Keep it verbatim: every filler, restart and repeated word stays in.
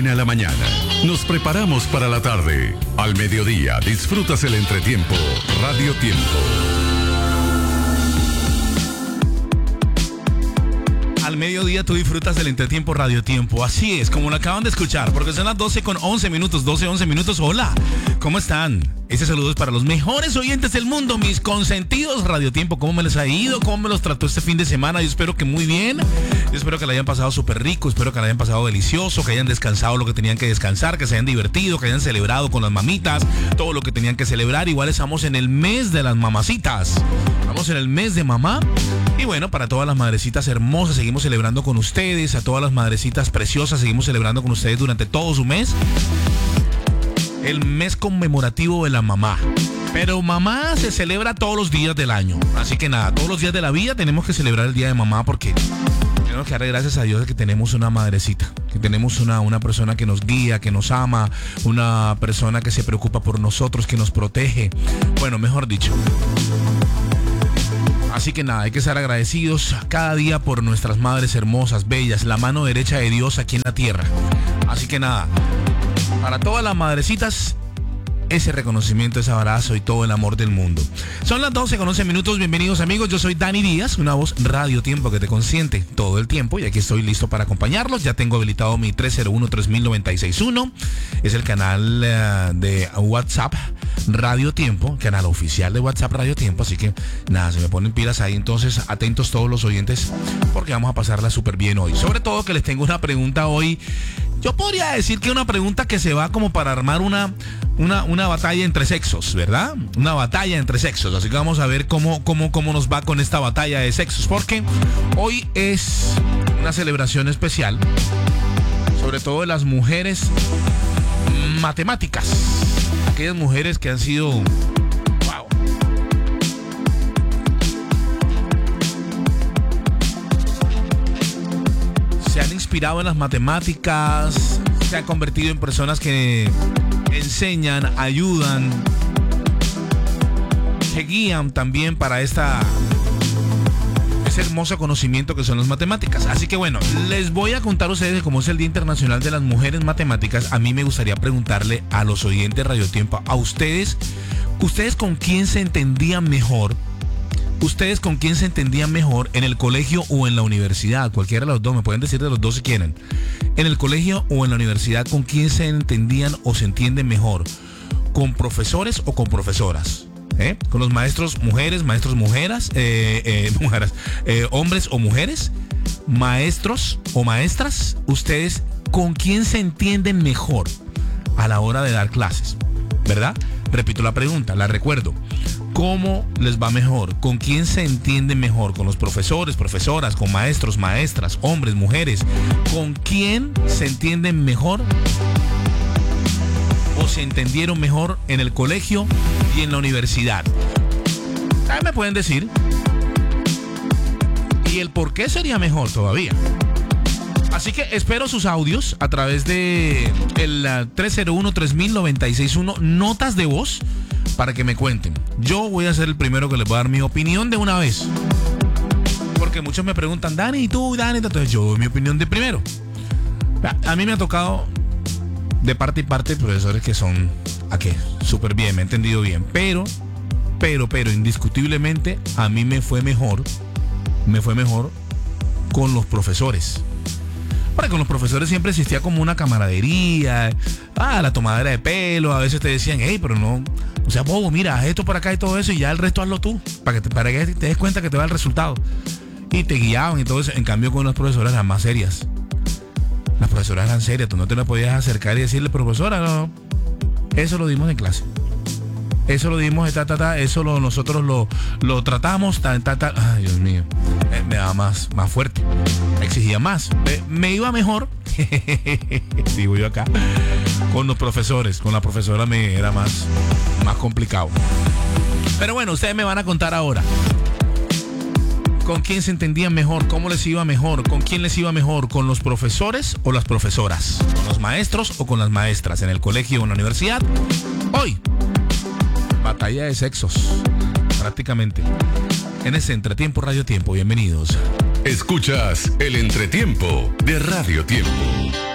viene a la mañana. Nos preparamos para la tarde. Al mediodía disfrutas el entretiempo Radio Tiempo. Al mediodía tú disfrutas del entretiempo Radio Tiempo. Así es, como lo acaban de escuchar, porque son las doce con once minutos, doce, once minutos. Hola, ¿cómo están? Este saludo es para los mejores oyentes del mundo, mis consentidos Radio Tiempo. ¿Cómo me les ha ido? ¿Cómo me los trató este fin de semana? Yo espero que muy bien. Yo espero que la hayan pasado súper rico, espero que la hayan pasado delicioso, que hayan descansado lo que tenían que descansar, que se hayan divertido, que hayan celebrado con las mamitas, todo lo que tenían que celebrar. Igual estamos en el mes de las mamacitas. Estamos en el mes de mamá. Y bueno, para todas las madrecitas hermosas, seguimos celebrando con ustedes. A todas las madrecitas preciosas, seguimos celebrando con ustedes durante todo su mes. El mes conmemorativo de la mamá. Pero mamá se celebra todos los días del año. Así que nada, todos los días de la vida tenemos que celebrar el día de mamá, porque tenemos que darle gracias a Dios de que tenemos una madrecita, que tenemos una, una persona que nos guía, que nos ama, una persona que se preocupa por nosotros, que nos protege. Bueno, mejor dicho. Así que nada, hay que estar agradecidos cada día por nuestras madres hermosas, bellas, la mano derecha de Dios aquí en la tierra. Así que nada, para todas las madrecitas, ese reconocimiento, ese abrazo y todo el amor del mundo. Son las doce con once minutos, bienvenidos amigos, yo soy Dani Díaz, una voz Radio Tiempo que te consiente todo el tiempo y aquí estoy listo para acompañarlos. Ya tengo habilitado mi tres cero uno, tres mil noventa y seis uno, es el canal uh, de WhatsApp Radio Tiempo, canal oficial de WhatsApp Radio Tiempo, así que nada, se me ponen pilas ahí, entonces atentos todos los oyentes porque vamos a pasarla súper bien hoy. Sobre todo que les tengo una pregunta hoy. Yo podría decir que una pregunta que se va como para armar una, una, una batalla entre sexos, ¿verdad? Una batalla entre sexos. Así que vamos a ver cómo, cómo, cómo nos va con esta batalla de sexos. Porque hoy es una celebración especial, sobre todo de las mujeres matemáticas. Aquellas mujeres que han sido... se han inspirado en las matemáticas, se han convertido en personas que enseñan, ayudan, que guían también para esta, ese hermoso conocimiento que son las matemáticas. Así que bueno, les voy a contar a ustedes, como es el Día Internacional de las Mujeres Matemáticas, a mí me gustaría preguntarle a los oyentes Radio Tiempo, a ustedes, ¿ustedes con quién se entendían mejor? ¿Ustedes con quién se entendían mejor en el colegio o en la universidad? Cualquiera de los dos, me pueden decir de los dos si quieren. En el colegio o en la universidad, ¿con quién se entendían o se entienden mejor? ¿Con profesores o con profesoras? ¿Eh? ¿Con los maestros mujeres, maestros mujeres, eh, eh, mujeres eh, hombres o mujeres? ¿Maestros o maestras? ¿Ustedes con quién se entienden mejor a la hora de dar clases? ¿Verdad? Repito la pregunta, la recuerdo. ¿Cómo les va mejor? ¿Con quién se entienden mejor? ¿Con los profesores, profesoras, con maestros, maestras, hombres, mujeres? ¿Con quién se entienden mejor o se entendieron mejor en el colegio y en la universidad? Ahí me pueden decir. Y el por qué sería mejor todavía. Así que espero sus audios a través de el tres cero uno, tres mil noventa y seis uno, notas de voz, para que me cuenten. Yo voy a ser el primero que les voy a dar mi opinión de una vez. Porque muchos me preguntan, Dani, ¿y tú, Dani? Entonces yo doy mi opinión de primero. A mí me ha tocado de parte y parte profesores que son, ¿a qué? Súper bien, me he entendido bien. Pero, pero, pero, indiscutiblemente, a mí me fue mejor, me fue mejor con los profesores. Porque con los profesores siempre existía como una camaradería, ah, la tomadera de pelo, a veces te decían, hey, pero no, o sea, bobo, mira, haz esto por acá y todo eso y ya el resto hazlo tú, para que te, para que te des cuenta que te va el resultado. Y te guiaban y todo eso. En cambio con las profesoras eran más serias. Las profesoras eran serias, tú no te las podías acercar y decirle, profesora, no, eso lo dimos en clase. Eso lo dimos, ta, ta, ta, eso lo, nosotros lo, lo tratamos, ta, ta, ta. Ay, Dios mío, me, me daba más, más fuerte, me exigía más, me, me iba mejor, sigo yo acá, con los profesores, con la profesora me era más, más complicado. Pero bueno, ustedes me van a contar ahora, ¿con quién se entendían mejor? ¿Cómo les iba mejor? ¿Con quién les iba mejor? ¿Con los profesores o las profesoras? ¿Con los maestros o con las maestras? ¿En el colegio o en la universidad? Hoy, batalla de sexos, prácticamente. En ese Entretiempo Radio Tiempo, bienvenidos. Escuchas el Entretiempo de Radio Tiempo.